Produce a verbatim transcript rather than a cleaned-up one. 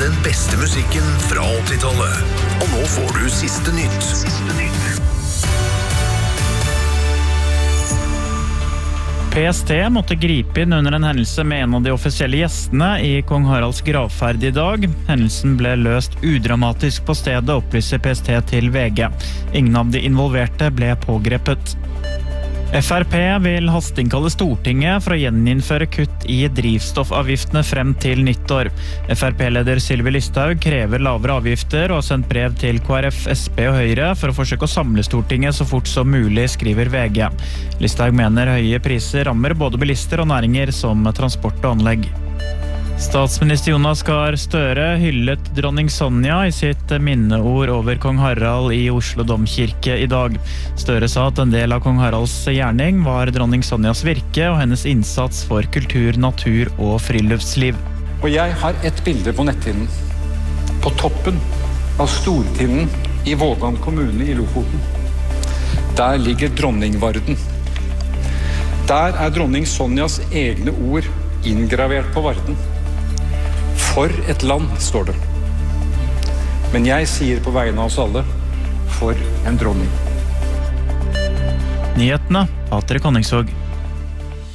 Den beste musikken fra åttitallet. Og nå får du siste nytt. Siste nytt. P S T måtte gripe inn under en hendelse med en av de offisielle gjestene i Kong Haralds gravferd i dag. Hendelsen ble løst udramatisk på stedet, opplyser P S T til V G. Ingen av de involverte ble pågrepet. F R P vil hasteinnkalle Stortinget for å gjeninnføre kutt i drivstoffavgiftene frem til nyttår. F R P-leder Sylvi Listhaug krever lavere avgifter og har sendt brev til K R F, S P og Høyre for å forsøke å samle Stortinget så fort som mulig, skriver V G. Listhaug mener høye priser rammer både bilister og næringer som transport og anlegg. Statsminister Jonas Gahr Støre hyllet dronning Sonja i sitt minneord over kong Harald i Oslo Domkirke i dag. Støre sa at en del av kong Haralds gjerning var dronning Sonjas virke og hennes innsats for kultur, natur og friluftsliv. Og jeg har et bilde på nettinnen. På toppen av Stortinnen i Vågan kommune i Lofoten. Der ligger dronningvarden. Der er dronning Sonjas egne ord inngravert på varden. For et land, står det. Men jeg sier på vegne av oss alle, for en dronning. Nyhetene, Patrick Honningsvåg.